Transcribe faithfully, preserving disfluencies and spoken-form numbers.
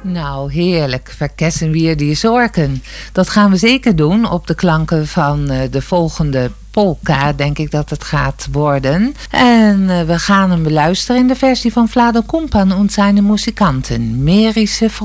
Nou, heerlijk. Verkessen weer die zorgen. Dat gaan we zeker doen op de klanken van uh, de volgende polka, denk ik dat het gaat worden. En uh, we gaan hem beluisteren in de versie van Vlado Kumpan en zijn muzikanten. Merische